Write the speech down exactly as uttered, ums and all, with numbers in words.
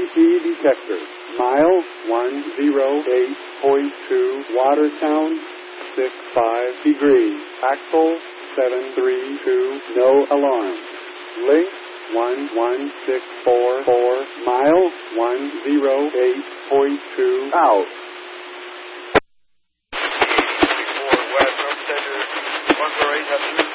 key detector. Mile one oh eight point two, Watertown, six five degrees. Axle seven three two, no alarm. Link one one six four four, mile one oh eight point two, out. West, Center, one four eight,